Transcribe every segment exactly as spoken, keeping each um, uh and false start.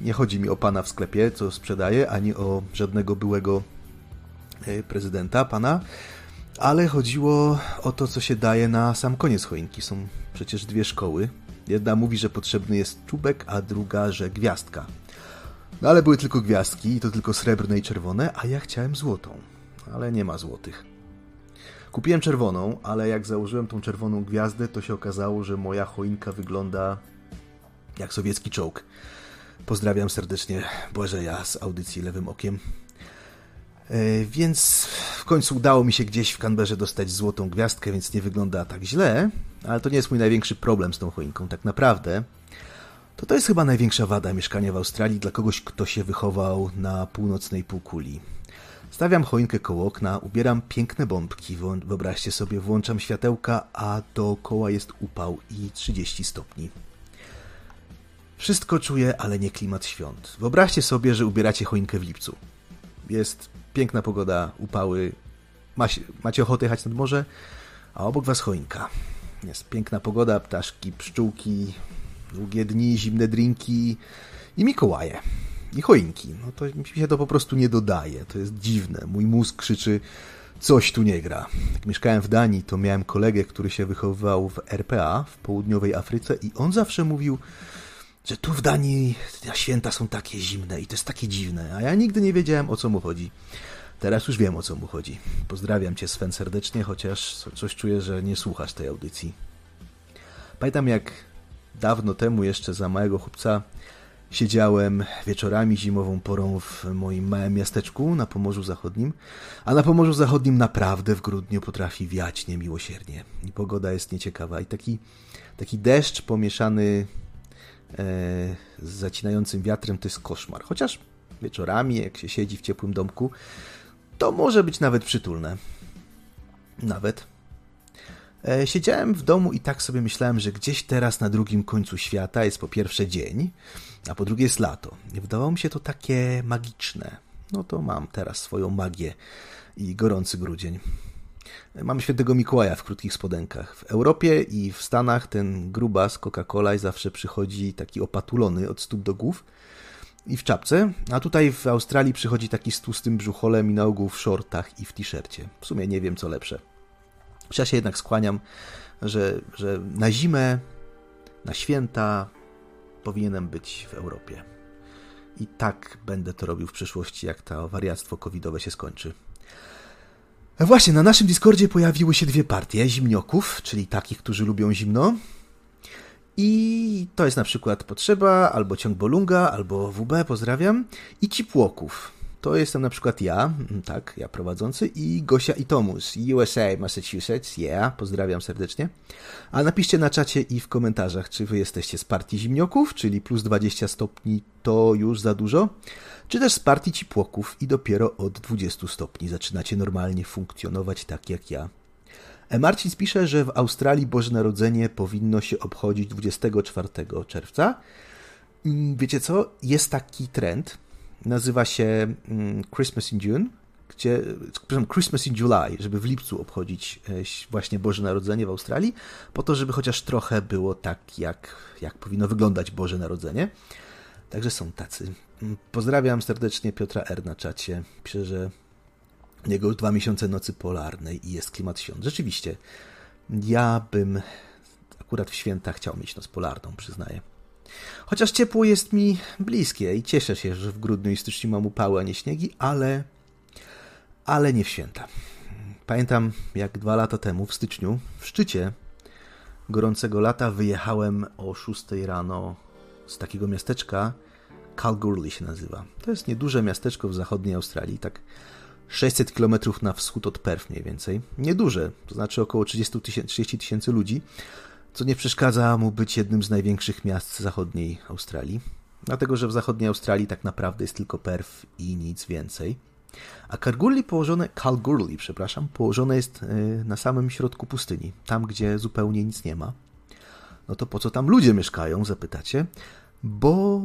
nie chodzi mi o pana w sklepie, co sprzedaje, ani o żadnego byłego prezydenta, pana, ale chodziło o to, co się daje na sam koniec choinki. Są przecież dwie szkoły. Jedna mówi, że potrzebny jest czubek, a druga, że gwiazdka. No ale były tylko gwiazdki, i to tylko srebrne i czerwone, a ja chciałem złotą. Ale nie ma złotych. Kupiłem czerwoną, ale jak założyłem tą czerwoną gwiazdę, to się okazało, że moja choinka wygląda jak sowiecki czołg. Pozdrawiam serdecznie Błażeja z audycji Lewym Okiem. Yy, więc w końcu udało mi się gdzieś w Canberrze dostać złotą gwiazdkę, więc nie wygląda tak źle, ale to nie jest mój największy problem z tą choinką. Tak naprawdę to to jest chyba największa wada mieszkania w Australii dla kogoś, kto się wychował na północnej półkuli. Stawiam choinkę koło okna, ubieram piękne bombki, wyobraźcie sobie, włączam światełka, a dookoła jest upał i trzydzieści stopni. Wszystko czuję, ale nie klimat świąt. Wyobraźcie sobie, że ubieracie choinkę w lipcu. Jest piękna pogoda, upały, macie, macie ochotę jechać nad morze, a obok was choinka. Jest piękna pogoda, ptaszki, pszczółki, długie dni, zimne drinki i Mikołaje. I choinki. No to mi się to po prostu nie dodaje. To jest dziwne. Mój mózg krzyczy, coś tu nie gra. Jak mieszkałem w Danii, to miałem kolegę, który się wychowywał w R P A, w południowej Afryce, i on zawsze mówił, że tu w Danii święta są takie zimne i to jest takie dziwne, a ja nigdy nie wiedziałem, o co mu chodzi. Teraz już wiem, o co mu chodzi. Pozdrawiam cię, Sven, serdecznie, chociaż coś czuję, że nie słuchasz tej audycji. Pamiętam, jak dawno temu, jeszcze za małego chłopca, siedziałem wieczorami zimową porą w moim małym miasteczku na Pomorzu Zachodnim, a na Pomorzu Zachodnim naprawdę w grudniu potrafi wiać niemiłosiernie i pogoda jest nieciekawa. I taki, taki deszcz pomieszany e, z zacinającym wiatrem to jest koszmar. Chociaż wieczorami, jak się siedzi w ciepłym domku, to może być nawet przytulne. Nawet. E, siedziałem w domu i tak sobie myślałem, że gdzieś teraz na drugim końcu świata jest po pierwsze dzień, a po drugie jest lato. I wydawało mi się to takie magiczne. No to mam teraz swoją magię i gorący grudzień. Mam świętego Mikołaja w krótkich spodenkach. W Europie i w Stanach ten grubas Coca-Cola zawsze przychodzi taki opatulony od stóp do głów i w czapce, a tutaj w Australii przychodzi taki z tłustym brzucholem i na ogół w shortach i w t-shircie. W sumie nie wiem, co lepsze. Ja się jednak skłaniam, że, że na zimę, na święta powinienem być w Europie. I tak będę to robił w przyszłości, jak to wariactwo covidowe się skończy. Właśnie, na naszym Discordzie pojawiły się dwie partie zimnioków, czyli takich, którzy lubią zimno. I to jest na przykład Potrzeba, albo Ciąg Bolunga, albo W B, pozdrawiam. I Cipłoków. To jestem na przykład ja, tak, ja prowadzący, i Gosia i Tomus, U S A, Massachusetts, yeah, pozdrawiam serdecznie. A napiszcie na czacie i w komentarzach, czy wy jesteście z partii zimnioków, czyli plus dwadzieścia stopni to już za dużo, czy też z partii Cipłoków i dopiero od dwudziestu stopni zaczynacie normalnie funkcjonować tak jak ja. E. Marcin pisze, że w Australii Boże Narodzenie powinno się obchodzić dwudziestego czwartego czerwca. Wiecie co? Jest taki trend, nazywa się Christmas in June, gdzie, przepraszam, Christmas in July, żeby w lipcu obchodzić właśnie Boże Narodzenie w Australii, po to, żeby chociaż trochę było tak, jak, jak powinno wyglądać Boże Narodzenie. Także są tacy. Pozdrawiam serdecznie Piotra R. na czacie. Pisze, że jego już dwa miesiące nocy polarnej i jest klimat świąt. Rzeczywiście, ja bym akurat w święta chciał mieć noc polarną, przyznaję. Chociaż ciepło jest mi bliskie i cieszę się, że w grudniu i styczniu mam upały, a nie śniegi, ale, ale nie w święta. Pamiętam, jak dwa lata temu, w styczniu, w szczycie gorącego lata wyjechałem o szóstej rano z takiego miasteczka, Kalgoorlie się nazywa. To jest nieduże miasteczko w zachodniej Australii, tak sześćset kilometrów na wschód od Perth mniej więcej. Nieduże, to znaczy około trzydzieści tysięcy ludzi, co nie przeszkadza mu być jednym z największych miast zachodniej Australii. Dlatego, że w zachodniej Australii tak naprawdę jest tylko Perth i nic więcej. A Kalgoorlie położone, Kalgoorlie, przepraszam, położone jest na samym środku pustyni, tam gdzie zupełnie nic nie ma. No to po co tam ludzie mieszkają, zapytacie? Bo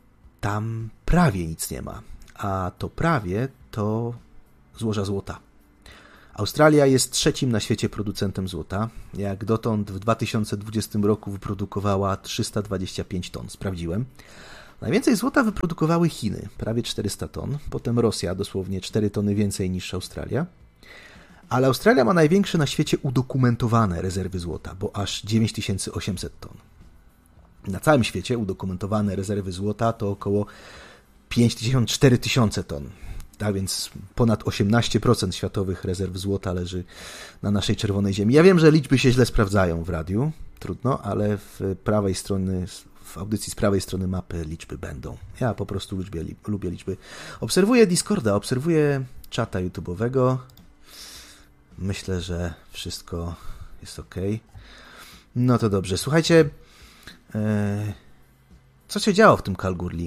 tam prawie nic nie ma. A to prawie to złoża złota. Australia jest trzecim na świecie producentem złota. Jak dotąd w dwa tysiące dwudziestym roku wyprodukowała trzysta dwadzieścia pięć ton. Sprawdziłem. Najwięcej złota wyprodukowały Chiny, prawie czterysta ton, potem Rosja, dosłownie cztery tony więcej niż Australia. Ale Australia ma największe na świecie udokumentowane rezerwy złota, bo aż dziewięć tysięcy osiemset ton. Na całym świecie udokumentowane rezerwy złota to około pięćdziesiąt cztery tysiące ton. Tak więc ponad osiemnaście procent światowych rezerw złota leży na naszej czerwonej ziemi. Ja wiem, że liczby się źle sprawdzają w radiu, trudno, ale w prawej strony, w audycji z prawej strony mapy liczby będą. Ja po prostu lubię, lubię liczby. Obserwuję Discorda, obserwuję czata YouTube'owego. Myślę, że wszystko jest ok. No to dobrze. Słuchajcie, co się działo w tym Kalgoorlie?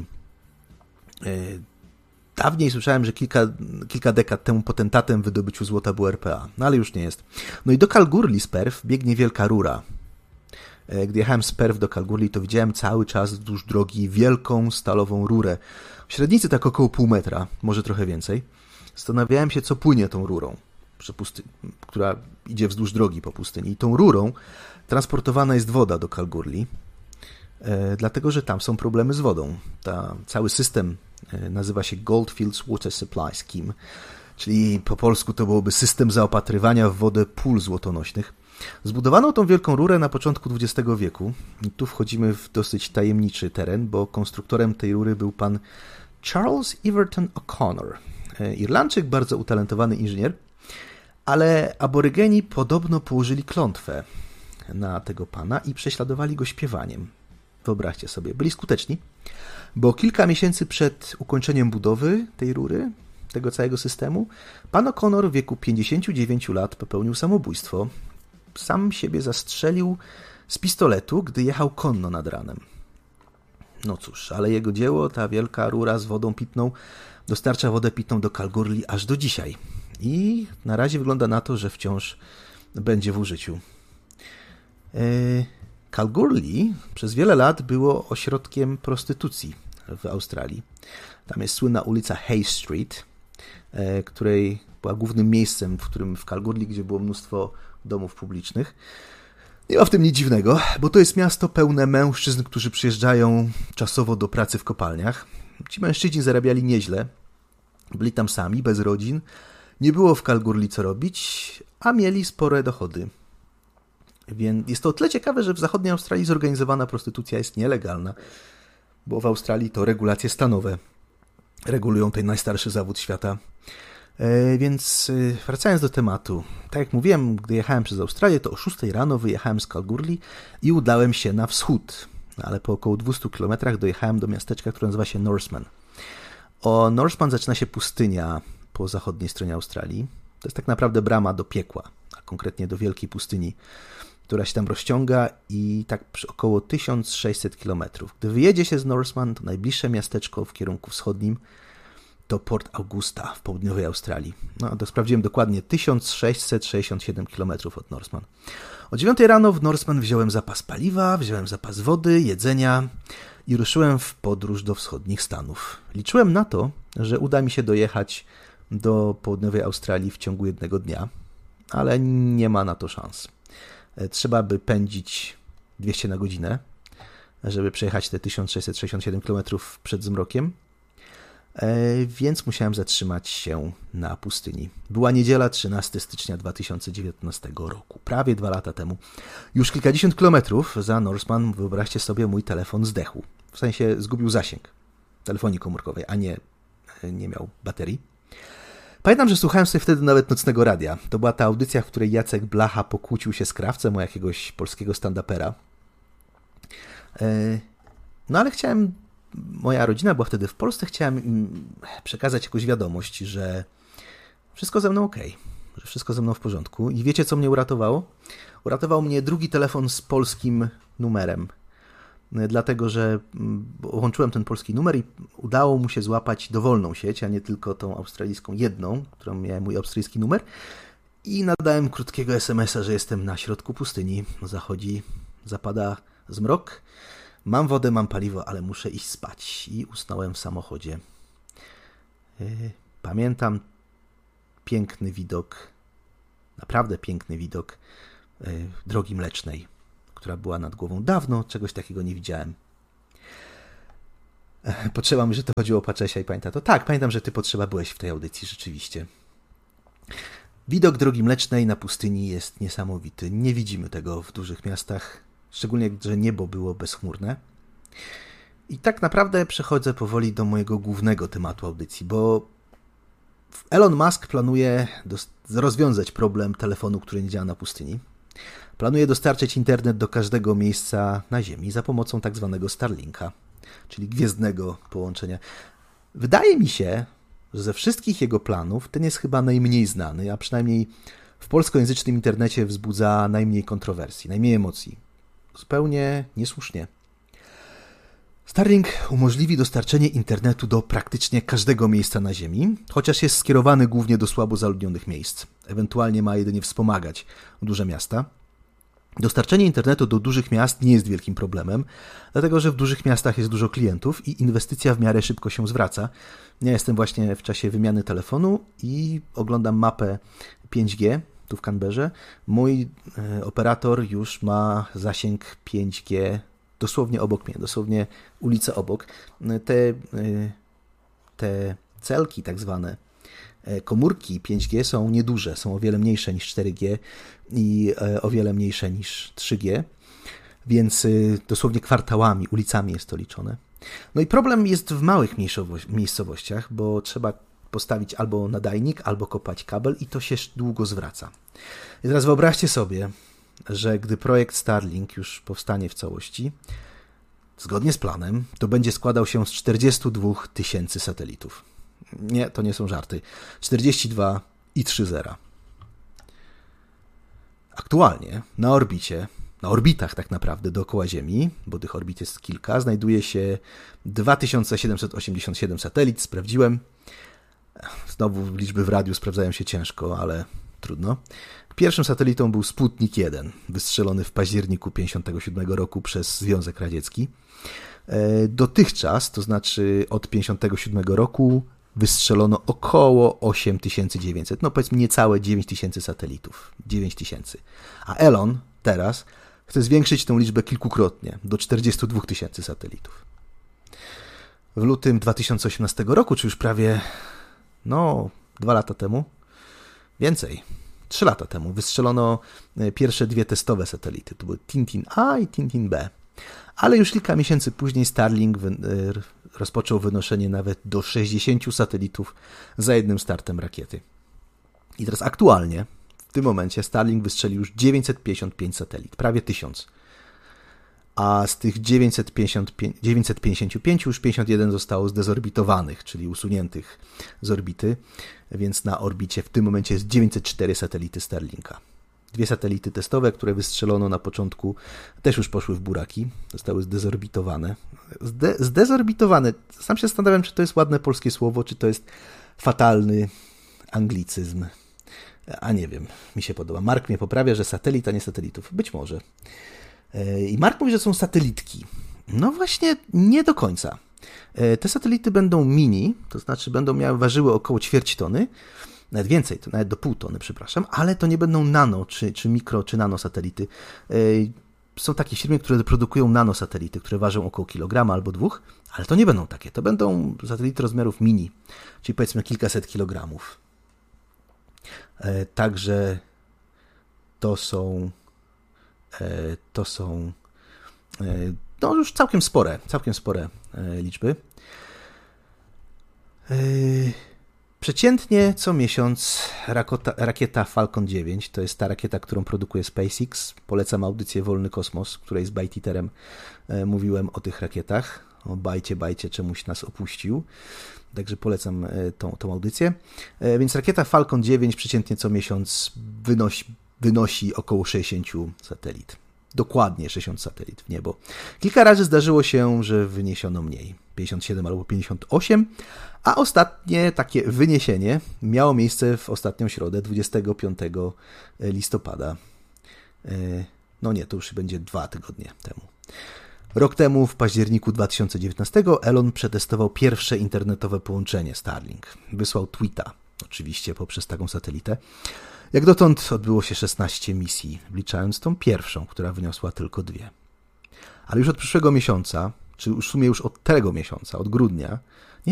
Dawniej słyszałem, że kilka, kilka dekad temu potentatem w wydobyciu złota był R P A, no ale już nie jest. No i do Kalgoorlie z Perth biegnie wielka rura. Gdy jechałem z Perth do Kalgoorlie, to widziałem cały czas wzdłuż drogi wielką stalową rurę. W średnicy tak około pół metra, może trochę więcej. Zastanawiałem się, co płynie tą rurą, która idzie wzdłuż drogi po pustyni. I tą rurą transportowana jest woda do Kalgoorlie, dlatego że tam są problemy z wodą. Ta, cały system nazywa się Goldfields Water Supply Scheme, czyli po polsku to byłoby system zaopatrywania w wodę pól złotonośnych. Zbudowano tą wielką rurę na początku dwudziestego wieku. I tu wchodzimy w dosyć tajemniczy teren, bo konstruktorem tej rury był pan Charles Everton O'Connor. Irlandczyk, bardzo utalentowany inżynier, ale aborygeni podobno położyli klątwę na tego pana i prześladowali go śpiewaniem. Wyobraźcie sobie, byli skuteczni, bo kilka miesięcy przed ukończeniem budowy tej rury, tego całego systemu, pan O'Connor w wieku pięćdziesięciu dziewięciu lat popełnił samobójstwo. Sam siebie zastrzelił z pistoletu, gdy jechał konno nad ranem. No cóż, ale jego dzieło, ta wielka rura z wodą pitną, dostarcza wodę pitną do Kalgoorlie aż do dzisiaj. I na razie wygląda na to, że wciąż będzie w użyciu. Kalgoorlie przez wiele lat było ośrodkiem prostytucji w Australii. Tam jest słynna ulica Hay Street, której była głównym miejscem, w którym w Kalgoorlie, gdzie było mnóstwo domów publicznych. Nie ma w tym nic dziwnego, bo to jest miasto pełne mężczyzn, którzy przyjeżdżają czasowo do pracy w kopalniach. Ci mężczyźni zarabiali nieźle, byli tam sami, bez rodzin, nie było w Kalgoorlie co robić, a mieli spore dochody. Więc jest to o tyle ciekawe, że w zachodniej Australii zorganizowana prostytucja jest nielegalna, bo w Australii to regulacje stanowe regulują ten najstarszy zawód świata. Więc wracając do tematu, tak jak mówiłem, gdy jechałem przez Australię, to o szóstej rano wyjechałem z Kalgoorlie i udałem się na wschód, ale po około dwustu kilometrach dojechałem do miasteczka, które nazywa się Norseman. O Norseman zaczyna się pustynia po zachodniej stronie Australii. To jest tak naprawdę brama do piekła, a konkretnie do wielkiej pustyni, która się tam rozciąga i tak przy około tysiąc sześćset kilometrów. Gdy wyjedzie się z Norseman, to najbliższe miasteczko w kierunku wschodnim to Port Augusta w południowej Australii. No, to sprawdziłem dokładnie, tysiąc sześćset sześćdziesiąt siedem kilometrów od Norseman. O dziewiątej rano w Norseman wziąłem zapas paliwa, wziąłem zapas wody, jedzenia i ruszyłem w podróż do wschodnich Stanów. Liczyłem na to, że uda mi się dojechać do południowej Australii w ciągu jednego dnia, ale nie ma na to szans. Trzeba by pędzić dwieście na godzinę, żeby przejechać te tysiąc sześćset sześćdziesiąt siedem kilometrów przed zmrokiem, więc musiałem zatrzymać się na pustyni. Była niedziela, trzynastego stycznia dwa tysiące dziewiętnastego roku, prawie dwa lata temu. Już kilkadziesiąt kilometrów za Norseman, wyobraźcie sobie, mój telefon zdechł. W sensie zgubił zasięg telefonii komórkowej, a nie, nie miał baterii. Pamiętam, że słuchałem sobie wtedy nawet nocnego radia. To była ta audycja, w której Jacek Blacha pokłócił się z krawcem o jakiegoś polskiego stand-upera. No ale chciałem, moja rodzina była wtedy w Polsce, chciałem im przekazać jakąś wiadomość, że wszystko ze mną okej, że wszystko ze mną w porządku. I wiecie, co mnie uratowało? Uratował mnie drugi telefon z polskim numerem. Dlatego, że łączyłem ten polski numer i udało mu się złapać dowolną sieć, a nie tylko tą australijską jedną, którą miałem mój australijski numer. I nadałem krótkiego es em es a, że jestem na środku pustyni. Zachodzi, zapada zmrok. Mam wodę, mam paliwo, ale muszę iść spać. I usnąłem w samochodzie. Pamiętam piękny widok, naprawdę piękny widok drogi mlecznej, która była nad głową. Dawno czegoś takiego nie widziałem. Potrzeba mi, że to chodziło o Paczesia i pamięta to. Tak, pamiętam, że ty Potrzeba byłeś w tej audycji, rzeczywiście. Widok Drogi Mlecznej na pustyni jest niesamowity. Nie widzimy tego w dużych miastach, szczególnie, że niebo było bezchmurne. I tak naprawdę przechodzę powoli do mojego głównego tematu audycji, bo Elon Musk planuje rozwiązać problem telefonu, który nie działa na pustyni. Planuje dostarczyć internet do każdego miejsca na Ziemi za pomocą tak zwanego Starlinka, czyli gwiezdnego połączenia. Wydaje mi się, że ze wszystkich jego planów ten jest chyba najmniej znany, a przynajmniej w polskojęzycznym internecie wzbudza najmniej kontrowersji, najmniej emocji. Zupełnie niesłusznie. Starlink umożliwi dostarczenie internetu do praktycznie każdego miejsca na Ziemi, chociaż jest skierowany głównie do słabo zaludnionych miejsc. Ewentualnie ma jedynie wspomagać duże miasta. Dostarczenie internetu do dużych miast nie jest wielkim problemem, dlatego że w dużych miastach jest dużo klientów i inwestycja w miarę szybko się zwraca. Ja jestem właśnie w czasie wymiany telefonu i oglądam mapę pięć G tu w Canberrze. Mój operator już ma zasięg pięć G dosłownie obok mnie, dosłownie ulicę obok. Te, te celki tak zwane, komórki pięć G są nieduże, są o wiele mniejsze niż cztery G i o wiele mniejsze niż trzy G, więc dosłownie kwartałami, ulicami jest to liczone. No i problem jest w małych miejscowościach, bo trzeba postawić albo nadajnik, albo kopać kabel i to się długo zwraca. I teraz wyobraźcie sobie, że gdy projekt Starlink już powstanie w całości, zgodnie z planem, to będzie składał się z czterdziestu dwóch tysięcy satelitów. Nie, to nie są żarty. czterdzieści dwa i trzy zera. Aktualnie na orbicie, na orbitach tak naprawdę dookoła Ziemi, bo tych orbit jest kilka, znajduje się dwa tysiące siedemset osiemdziesiąt siedem satelit, sprawdziłem. Znowu liczby w radiu sprawdzają się ciężko, ale trudno. Pierwszym satelitą był Sputnik jeden, wystrzelony w październiku tysiąc dziewięćset pięćdziesiątego siódmego roku przez Związek Radziecki. Dotychczas, to znaczy od tysiąc dziewięćset pięćdziesiątego siódmego roku, wystrzelono około osiem tysięcy dziewięćset, no powiedzmy niecałe dziewięć tysięcy satelitów. dziewięć tysięcy. A Elon teraz chce zwiększyć tę liczbę kilkukrotnie, do czterdziestu dwóch tysięcy satelitów. W lutym dwa tysiące osiemnastego roku, czy już prawie, no, dwa lata temu, więcej, trzy lata temu, wystrzelono pierwsze dwie testowe satelity. To były Tintin A i Tintin B. Ale już kilka miesięcy później Starlink wy- rozpoczął wynoszenie nawet do sześćdziesięciu satelitów za jednym startem rakiety. I teraz aktualnie, w tym momencie, Starlink wystrzelił już dziewięćset pięćdziesiąt pięć satelit, prawie tysiąc. A z tych dziewięćset pięćdziesiąt pięć, dziewięćset pięćdziesiąt pięć już pięćdziesiąt jeden zostało zdezorbitowanych, czyli usuniętych z orbity, więc na orbicie w tym momencie jest dziewięćset cztery satelity Starlinka. Dwie satelity testowe, które wystrzelono na początku, też już poszły w buraki, zostały zdezorbitowane. Zde, zdezorbitowane. Sam się zastanawiam, czy to jest ładne polskie słowo, czy to jest fatalny anglicyzm. A nie wiem, mi się podoba. Mark mnie poprawia, że satelit, a nie satelitów. Być może. I Mark mówi, że są satelitki. No właśnie, nie do końca. Te satelity będą mini, to znaczy będą miały, ważyły około ćwierć tony, nawet więcej, to nawet do pół tony, przepraszam, ale to nie będą nano, czy, czy mikro, czy nano satelity. Są takie firmy, które produkują nanosatelity, które ważą około kilograma albo dwóch, ale to nie będą takie. To będą satelity rozmiarów mini, czyli powiedzmy kilkaset kilogramów. Także to są to są no już całkiem spore, całkiem spore liczby. Przeciętnie co miesiąc rakota, rakieta Falcon dziewięć, to jest ta rakieta, którą produkuje SpaceX. Polecam audycję Wolny Kosmos, w której z Bajtiterem mówiłem o tych rakietach. O bajcie, bajcie, czemuś nas opuścił. Także polecam tą, tą audycję. Więc rakieta Falcon dziewięć przeciętnie co miesiąc wynosi, wynosi około sześćdziesiąt satelit. Dokładnie sześćdziesiąt satelit w niebo. Kilka razy zdarzyło się, że wyniesiono mniej. pięćdziesiąt siedem albo pięćdziesiąt osiem, a ostatnie takie wyniesienie miało miejsce w ostatnią środę, dwudziestego piątego listopada. No nie, to już będzie dwa tygodnie temu. Rok temu, w październiku dwa tysiące dziewiętnastego, Elon przetestował pierwsze internetowe połączenie Starlink. Wysłał tweeta, oczywiście poprzez taką satelitę. Jak dotąd odbyło się szesnaście misji, wliczając tą pierwszą, która wyniosła tylko dwie. Ale już od przyszłego miesiąca czy w sumie już od tego miesiąca, od grudnia,